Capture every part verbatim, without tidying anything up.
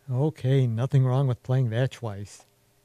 Okay, nothing wrong with playing that twice.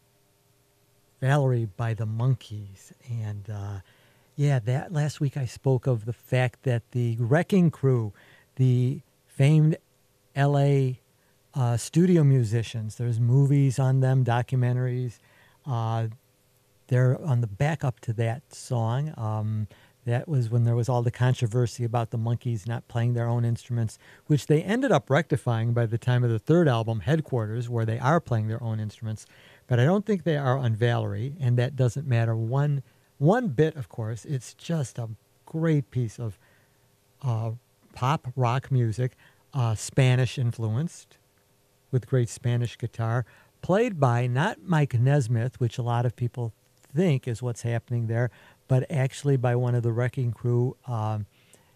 Valerie by the Monkees. And uh, yeah, that last week I spoke of the fact that the Wrecking Crew, the famed L A uh, studio musicians, there's movies on them, documentaries. Uh, they're on the backup to that song. Um, that was when there was all the controversy about the Monkees not playing their own instruments, which they ended up rectifying by the time of the third album, Headquarters, where they are playing their own instruments. But I don't think they are on Valerie, and that doesn't matter one one bit. Of course, it's just a great piece of uh, pop rock music, uh, Spanish influenced, with great Spanish guitar, played by not Mike Nesmith, which a lot of people think is what's happening there, but actually by one of the Wrecking Crew, um,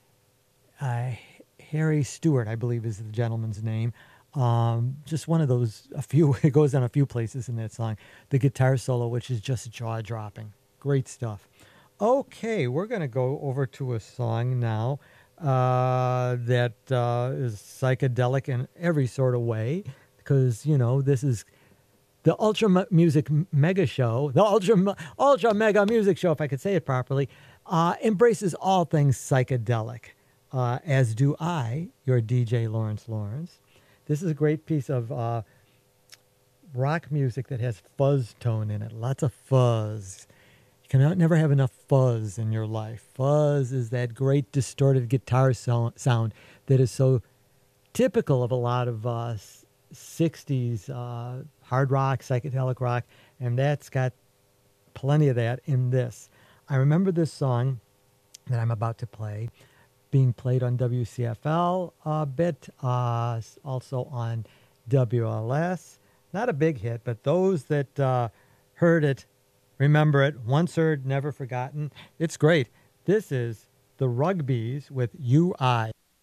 uh, Harry Stewart, I believe is the gentleman's name. Um, just one of those, a few, it goes on a few places in that song. The guitar solo, which is just jaw dropping. Great stuff. Okay, we're going to go over to a song now uh, that uh, is psychedelic in every sort of way because, you know, this is the Ultra M- Music Mega Show, the Ultra M- Ultra Mega Music Show, if I could say it properly, uh, embraces all things psychedelic, uh, as do I, your D J Lawrence Lawrence. This is a great piece of uh, rock music that has fuzz tone in it, lots of fuzz. You can never have enough fuzz in your life. Fuzz is that great distorted guitar so- sound that is so typical of a lot of uh, sixties uh, hard rock, psychedelic rock, and that's got plenty of that in this. I remember this song that I'm about to play being played on W C F L a bit, uh, also on W L S. Not a big hit, but those that uh, heard it remember it. Once heard, never forgotten. It's great. This is the Rugbies with U I.